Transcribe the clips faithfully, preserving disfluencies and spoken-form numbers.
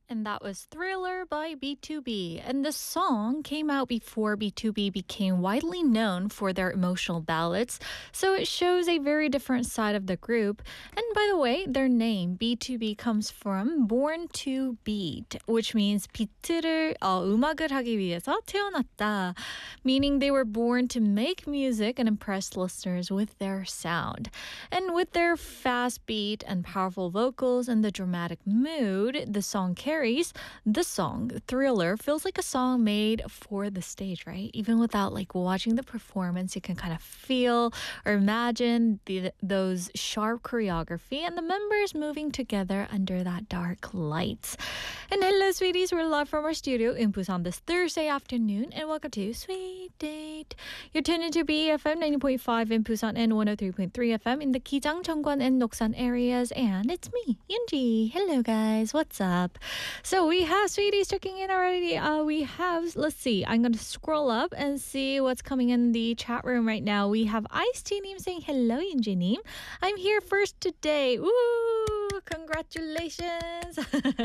And that was Thriller by B two B. And the song came out before B two B became widely known for their emotional ballads, so it shows a very different side of the group. And by the way, their name, B two B, comes from Born to Beat, which means 비트를, 어, 음악을 하기 위해서 태어났다, meaning they were born to make music and impress listeners with their sound. And with their fast beat and powerful vocals and the dramatic mood the song carries, this song, Thriller, feels like a song made for the stage, right? Even without like watching the performance, you can kind of feel or imagine the, those sharp choreography and the members moving together under that dark lights. And hello, sweeties. We're live from our studio in Busan this Thursday afternoon, and welcome to Sweet Date. You're tuned into B E F M ninety point five in Busan and one oh three point three F M in the Kijang, Cheongwan, and Noksan areas. And it's me, Yunji. Hello, guys. What's up? So we have sweeties checking in already. Uh, we have, let's see, I'm going to scroll up and see what's coming in the chat room right now. We have Ice-T Neem saying, hello, Yunji Neem. I'm here first today. Ooh, congratulations.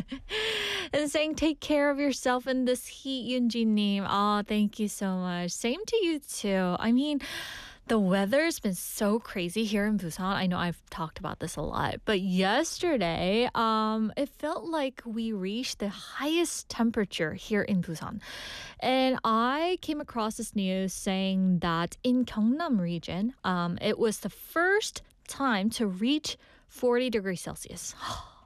And saying, take care of yourself in this heat, Yunji Neem. Oh, thank you so much. Same to you too. I mean, the weather's been so crazy here in Busan. I know I've talked about this a lot, but yesterday, um, it felt like we reached the highest temperature here in Busan. And I came across this news saying that in Gyeongnam region, um, it was the first time to reach forty degrees Celsius.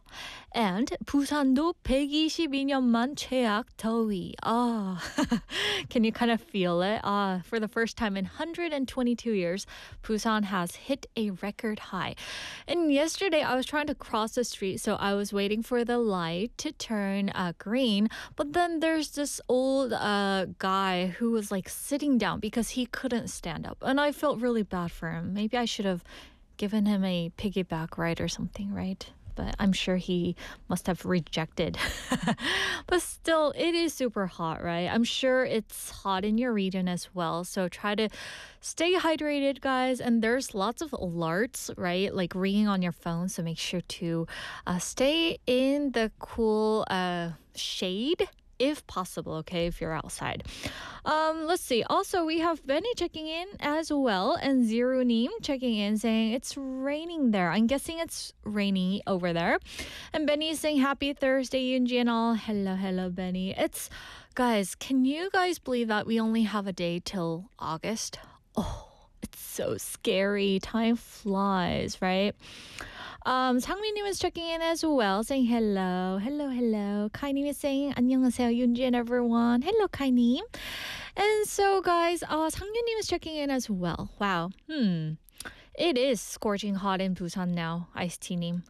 And 부산도 백이십이 년만 최악 더위. Ah, can you kind of feel it? Ah, for the first time in one hundred twenty-two years, Busan has hit a record high. And yesterday, I was trying to cross the street, so I was waiting for the light to turn uh, green. But then there's this old uh, guy who was like sitting down because he couldn't stand up. And I felt really bad for him. Maybe I should have given him a piggyback ride or something, right? But I'm sure he must have rejected. But still, it is super hot, right? I'm sure it's hot in your region as well. So try to stay hydrated, guys. And there's lots of alerts, right? Like ringing on your phone. So make sure to uh, stay in the cool uh, shade if possible, okay, if you're outside. Um, let's see. Also, we have Benny checking in as well, and Zero Neem checking in saying it's raining there. I'm guessing it's rainy over there. And Benny is saying happy Thursday, Yunji and all. Hello, hello, Benny. It's, guys, can you guys believe that we only have a day till August? Oh, it's so scary. Time flies, right? Um, 상미님 is checking in as well, saying hello, hello, hello. Kainim is saying 안녕하세요, Yunji and everyone. Hello, Kainim. And so, guys, uh, 상유님 is checking in as well. Wow. Hmm. It is scorching hot in Busan now, Ice-T-님.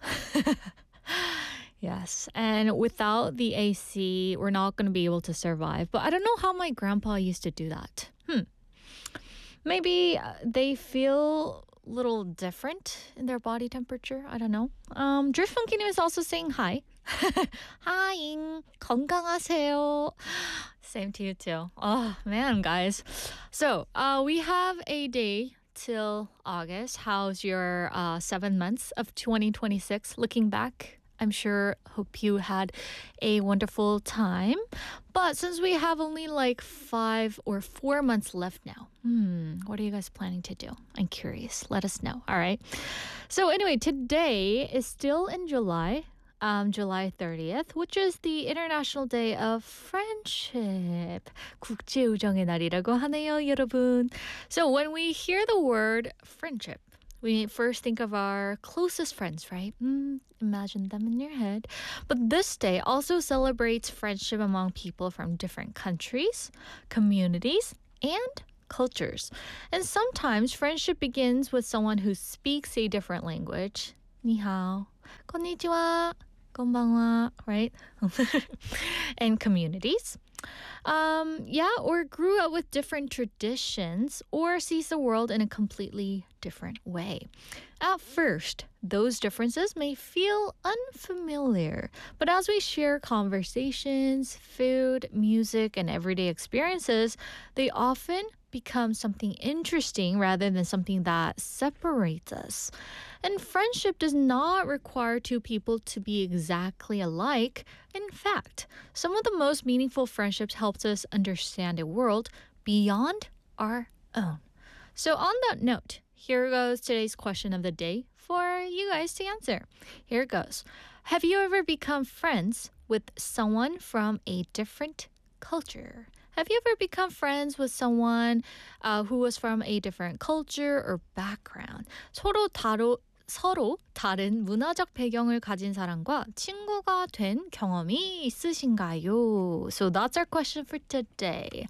Yes, and without the A C, we're not going to be able to survive. But I don't know how my grandpa used to do that. Hmm. Maybe uh, they feel little different in their body temperature. I don't know. Um, Driftfunky님 is also saying hi. Hi, 건강하세요. Same to you too. Oh man, guys. So uh, we have a day till August. How's your uh, seven months of twenty twenty-six looking back? I'm sure, hope you had a wonderful time. But since we have only like five or four months left now, hmm, what are you guys planning to do? I'm curious. Let us know. All right. So anyway, today is still in July, um, July thirtieth, which is the International Day of Friendship. 국제우정의 날이라고 하네요, 여러분. So when we hear the word friendship, we first think of our closest friends, right? Mm, imagine them in your head. But this day also celebrates friendship among people from different countries, communities, and cultures. And sometimes friendship begins with someone who speaks a different language. Ni hao, konnichiwa, konbanwa, right? And communities. Um, yeah, or grew up with different traditions or sees the world in a completely different way. At first, those differences may feel unfamiliar, but as we share conversations, food, music, and everyday experiences, they often becomes something interesting rather than something that separates us. And friendship does not require two people to be exactly alike. In fact, some of the most meaningful friendships helps us understand a world beyond our own. So on that note, here goes today's question of the day for you guys to answer. Here it goes. Have you ever become friends with someone from a different culture? Have you ever become friends with someone uh, who was from a different culture or background? 서로 다로 서로 다른 문화적 배경을 가진 사람과 친구가 된 경험이 있으신가요? So that's our question for today.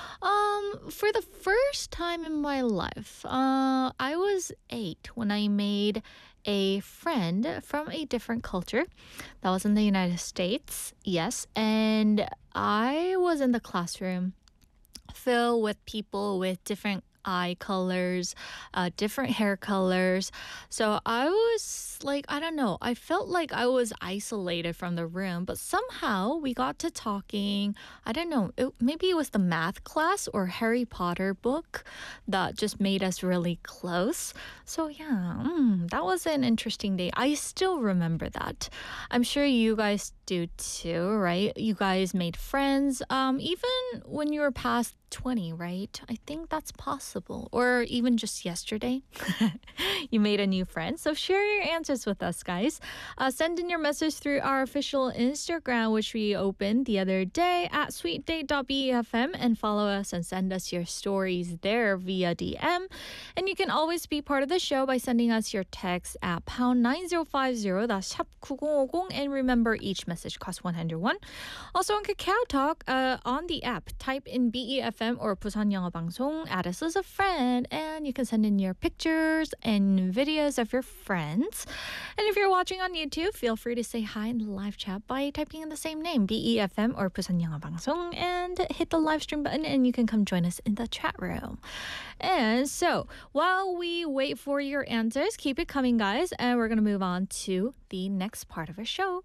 Um, for the first time in my life, uh, I was eight when I made a friend from a different culture. That was in the United States, yes. And I was in the classroom filled with people with different eye colors, uh, different hair colors. So I was like, I don't know, I felt like I was isolated from the room, but somehow we got to talking. I don't know, it, maybe it was the math class or Harry Potter book that just made us really close. So yeah, mm, that was an interesting day. I still remember that. I'm sure you guys do too, right? You guys made friends, um, even when you were past twenty, right? I think that's possible. Or even just yesterday, you made a new friend. So share your answers with us, guys. Uh, send in your message through our official Instagram, which we opened the other day at sweet date dot b e f m, and follow us and send us your stories there via D M. And you can always be part of the show by sending us your text at pound nine zero five zero, that's 샵 구공오공, and remember each message costs one hundred won. Also on Kakao Talk, uh, on the app, type in B E F M or Busan 영어 방송, add us as a friend, and you can send in your pictures and videos of your friends. And if you're watching on YouTube, feel free to say hi in the live chat by typing in the same name, B E F M or Busan 영어 방송, and hit the live stream button and you can come join us in the chat room. And so, while we wait for your answers, keep it coming, guys, and we're going to move on to the next part of our show.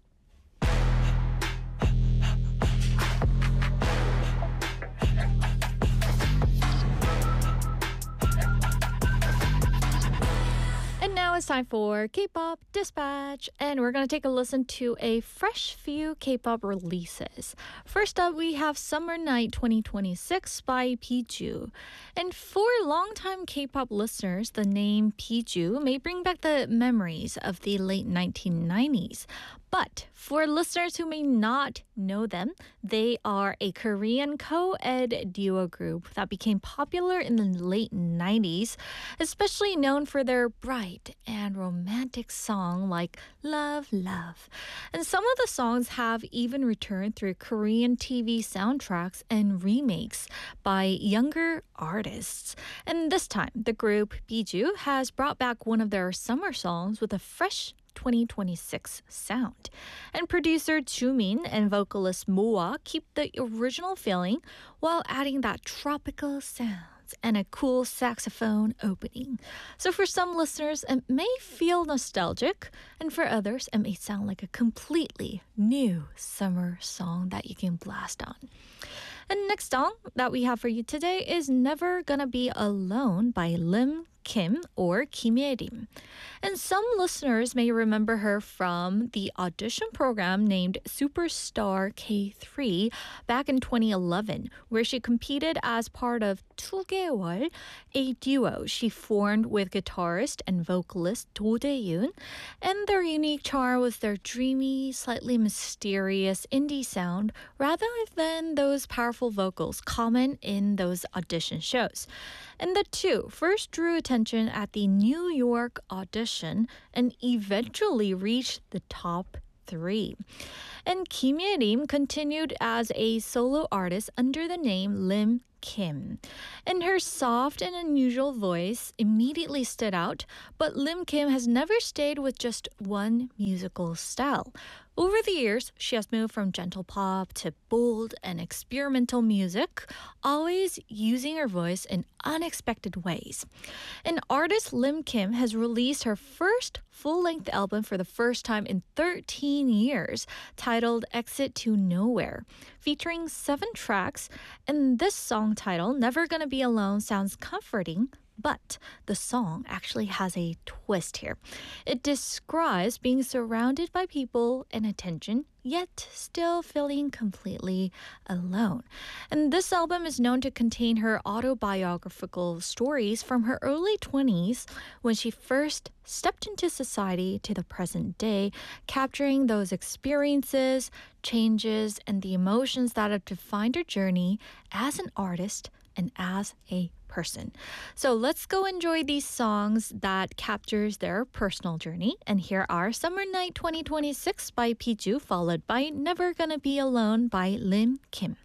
And now it's time for K-Pop Dispatch, and we're going to take a listen to a fresh few K-pop releases. First up, we have Summer Night twenty twenty-six by Biju. And for longtime K-pop listeners, the name Biju may bring back the memories of the late nineteen nineties. But for listeners who may not know them, they are a Korean co-ed duo group that became popular in the late nineties, especially known for their bright and romantic song like Love, Love. And some of the songs have even returned through Korean T V soundtracks and remakes by younger artists. And this time, the group Biju has brought back one of their summer songs with a fresh twenty twenty-six sound. And producer Jumin and vocalist Moa keep the original feeling while adding that tropical sounds and a cool saxophone opening. So for some listeners, it may feel nostalgic, and for others, it may sound like a completely new summer song that you can blast on. And next song that we have for you today is Never Gonna Be Alone by Lim Kim or Kim Ye-rim. And some listeners may remember her from the audition program named Superstar K three back in twenty eleven, where she competed as part of 두 개월, a duo she formed with guitarist and vocalist Do Dae-yoon. And their unique charm was their dreamy, slightly mysterious indie sound rather than those powerful vocals common in those audition shows. And the two first drew attention at the New York audition and eventually reached the top three. And Kim Ye-rim continued as a solo artist under the name Lim Kim. And her soft and unusual voice immediately stood out, but Lim Kim has never stayed with just one musical style. Over the years, she has moved from gentle pop to bold and experimental music, always using her voice in unexpected ways. And artist Lim Kim has released her first full-length album for the first time in thirteen years, titled Exit to Nowhere, featuring seven tracks, and this song song title, Never Gonna Be Alone, sounds comforting. But the song actually has a twist here. It describes being surrounded by people and attention, yet still feeling completely alone. And this album is known to contain her autobiographical stories from her early twenties when she first stepped into society to the present day, capturing those experiences, changes, and the emotions that have defined her journey as an artist and as a person. So let's go enjoy these songs that captures their personal journey. And here are Summer Night twenty twenty-six by Piju, followed by Never Gonna Be Alone by Lim Kim.